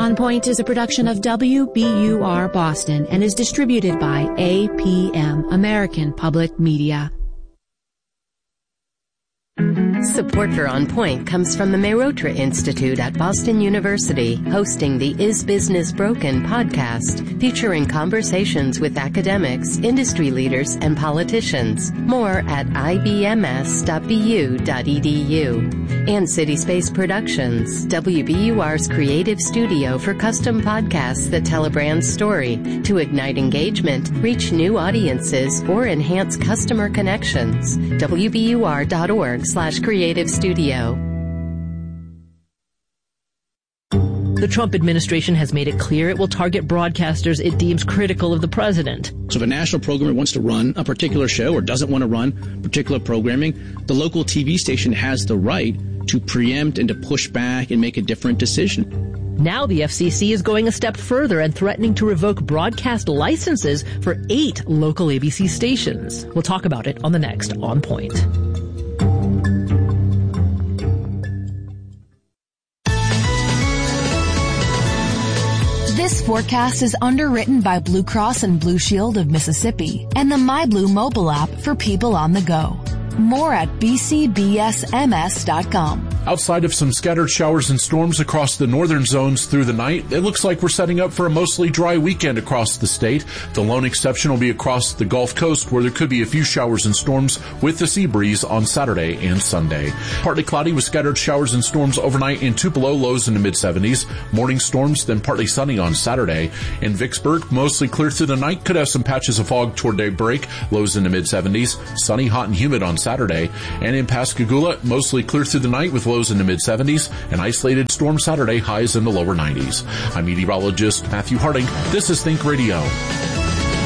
On Point is a production of WBUR Boston and is distributed by APM, American Public Media. Support for On Point comes from the Mehrotra Institute at Boston University, hosting the Is Business Broken podcast, featuring conversations with academics, industry leaders, and politicians. More at ibms.bu.edu. And City Space Productions, WBUR's creative studio for custom podcasts that tell a brand's story to ignite engagement, reach new audiences, or enhance customer connections. WBUR.org/creative studio. The Trump administration has made it clear it will target broadcasters it deems critical of the president. So if a national programmer wants to run a particular show or doesn't want to run particular programming, the local TV station has the right to preempt and to push back and make a different decision. Now the FCC is going a step further and threatening to revoke broadcast licenses for 8 local ABC stations. We'll talk about it on the next On Point. This forecast is underwritten by Blue Cross and Blue Shield of Mississippi and the MyBlue mobile app for people on the go. More at bcbsms.com. Outside of some scattered showers and storms across the northern zones through the night, it looks like we're setting up for a mostly dry weekend across the state. The lone exception will be across the Gulf Coast, where there could be a few showers and storms with the sea breeze on Saturday and Sunday. Partly cloudy with scattered showers and storms overnight and Tupelo, lows in the mid-70s. Morning storms, then partly sunny on Saturday. In Vicksburg, mostly clear through the night. Could have some patches of fog toward daybreak, lows in the mid-70s. Sunny, hot, and humid on Saturday. And in Pascagoula, mostly clear through the night with lows in the mid-70s. An isolated storm Saturday, highs in the lower 90s. I'm meteorologist Matthew Harding. This is Think Radio.